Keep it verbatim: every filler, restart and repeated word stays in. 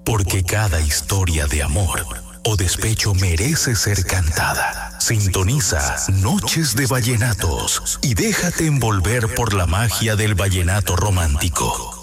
porque cada historia de amor o despecho merece ser cantada. Sintoniza Noches de Vallenatos y déjate envolver por la magia del vallenato romántico.